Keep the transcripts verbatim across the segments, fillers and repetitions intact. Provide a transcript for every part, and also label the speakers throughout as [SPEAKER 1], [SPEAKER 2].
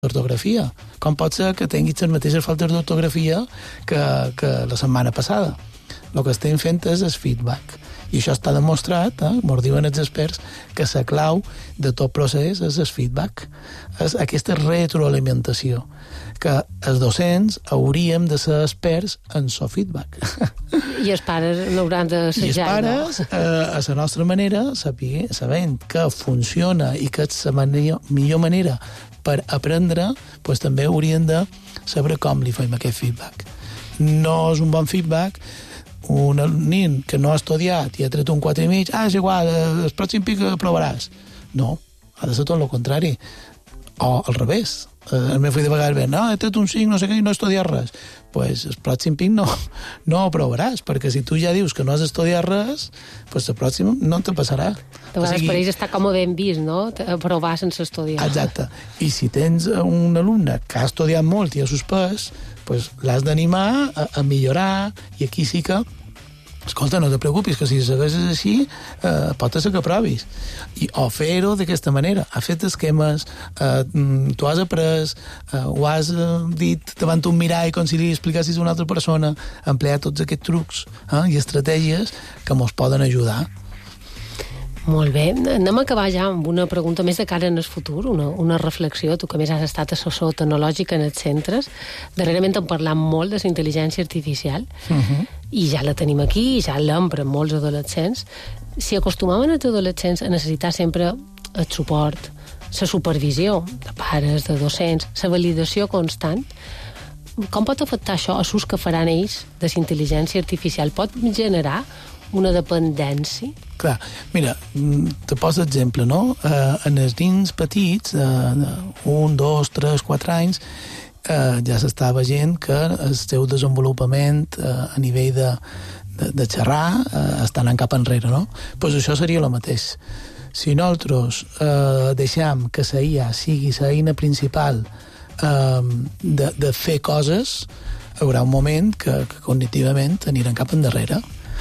[SPEAKER 1] d'ortografia. Com pot ser que tinguis les mateixes faltes d'ortografia que, que la setmana passada? El que estem fent és el feedback. I això està demostrat, eh? Mos diuen els experts, que la clau de tot procés és el feedback. És aquesta retroalimentació, que els docents hauríem de ser experts en el feedback.
[SPEAKER 2] I els pares l'hauran d'assajar.
[SPEAKER 1] I els pares, no? eh, a la nostra manera, sabent que funciona i que és la millor, millor manera per aprendre, pues, també haurien de saber com li fem aquest feedback. No és un bon feedback un nin que no ha estudiat i ha tret un quatre i mig, ah, és igual, el pròxim pic aprovaràs. No, ha de ser tot el contrari. O al revés. El meu fill de vegades ve, no, he tret un cinc, no sé què, i no he estudiat res. Doncs pues, el pròxim pic no, no aprovaràs, perquè si tu ja dius que no has estudiat res, pues el pròxim no te passarà.
[SPEAKER 2] De vegades o sigui, per ells està com ben vist, no?, aprovar sense estudiar.
[SPEAKER 1] Exacte. I si tens un alumne que ha estudiat molt i ha suspès, pues, l'has d'animar a, a millorar, i aquí sí que escolta, no te preocupis, que si segueixes així eh, pot ser que aprovis. I, o fer-ho d'aquesta manera. Ha fet esquemes, eh, tu has après, eh, ho has eh, dit davant un mirall com si li explicassis a una altra persona, emplear tots aquests trucs eh, i estratègies que ens poden ajudar.
[SPEAKER 2] Molt bé. Anem a acabar ja amb una pregunta més de cara en el futur, una, una reflexió. Tu que més has estat assessor tecnològic en els centres. Darrerament hem parlat molt de la intel·ligència artificial uh-huh. i ja la tenim aquí, i ja l'empren molts adolescents. Si acostumàvem els adolescents a necessitar sempre el suport, la supervisió de pares, de docents, la validació constant, com pot afectar això a l'ús que faran ells de la intel·ligència artificial? Pot generar una dependència?
[SPEAKER 1] Clar, mira, te poso exemple, no? Eh, en els nins petits, eh, un, dos, tres, quatre anys, eh, ja s'està veient que el seu desenvolupament eh, a nivell de, de, de xerrar eh, està anant cap enrere, no? Doncs pues això seria el mateix. Si nosaltres eh, deixem que la I A sigui la eina principal eh, de, de fer coses, hi haurà un moment que, que cognitivament aniran cap endarrere.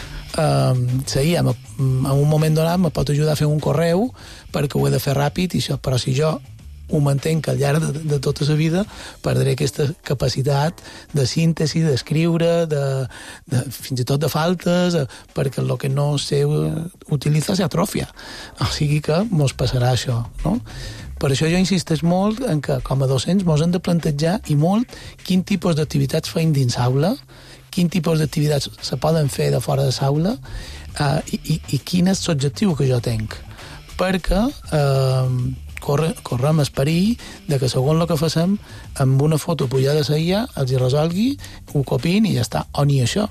[SPEAKER 1] Uh, sí, en un moment donat me pot ajudar a fer un correu perquè ho he de fer ràpid, i això, però si jo ho mantenc al llarg de, de tota la vida, perdré aquesta capacitat de síntesi, d'escriure, de, de, fins i tot de faltes, perquè el que no sé utilitzar s'atrofia. O sigui que mos passarà això, no? Per això jo insisteix molt en que, com a docents, mos hem de plantejar i molt quin tipus d'activitats feim dins aula, quin tipus d'activitats se poden fer de fora de l'aula uh, i, i, i quin és l'objectiu que jo tenc. Perquè uh, corre, correm el perill de que segons el que facem, amb una foto pujada a la I A, els hi resolgui, ho copin i ja està. O ni això.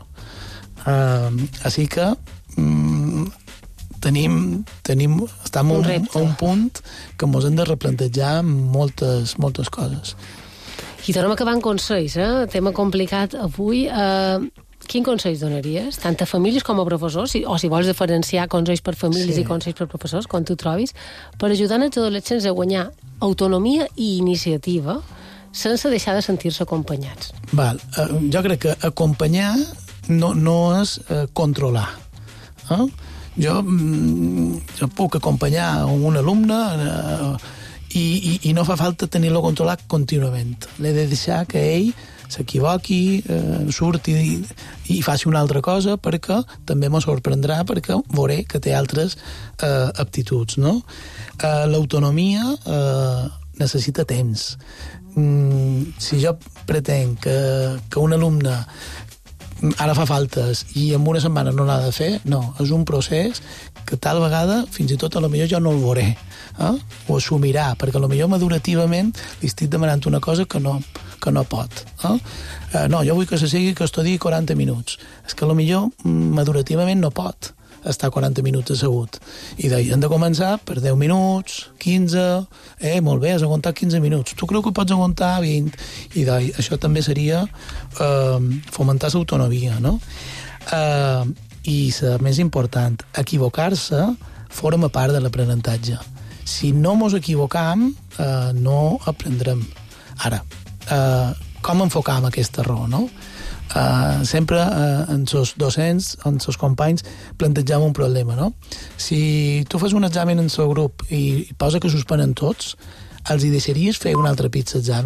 [SPEAKER 1] Uh, així que um, tenim, tenim, estem a un, a un punt que ens hem de replantejar moltes, moltes coses.
[SPEAKER 2] I tornem a acabar amb consells, eh? Tema complicat avui. Eh, quin consells donaries? Tant a famílies com a professors, o si vols diferenciar consells per famílies sí. i consells per professors, quan tu trobis, per ajudar els adolescents a guanyar autonomia i iniciativa sense deixar de sentir-se acompanyats.
[SPEAKER 1] Val. Uh, jo crec que acompanyar no, no és uh, controlar. Eh? Jo, mm, jo puc acompanyar un alumne uh, i, i, i no fa falta tenir-lo controlat contínuament. L'he de deixar que ell s'equivoqui, eh, surti i, i faci una altra cosa, perquè també me sorprendrà, perquè veuré que té altres eh, aptituds, no? Eh, l'autonomia eh, necessita temps. Mm, si jo pretenc que, que un alumne ara fa faltes i en una setmana no l'ha de fer, no, és un procés que tal vegada, fins i tot a lo millor jo no el veuré, eh? Ho assumirà, perquè a lo millor madurativament li estic demanant una cosa que no, que no pot. Eh? Eh, no, jo vull que se sigui que estudiï quaranta minuts. És que a lo millor madurativament no pot estar quaranta minuts assegut. I deia, hem de començar per deu minuts, quinze, eh, molt bé, has aguantat quinze minuts. Tu creu que pots aguantar vint? I deia, això també seria eh, fomentar l'autonomia, no? Eh, I la més important, equivocar-se forma part de l'aprenentatge. Si no mos equivocam, eh, no aprendrem. Ara, eh, com enfocam aquest error, no? Uh, sempre uh, en els docents, en els companys, plantejam un problema, no? Si tu fas un examen en el seu grup i, i posa que suspenen tots, els hi deixaries fer un altre pitjor examen?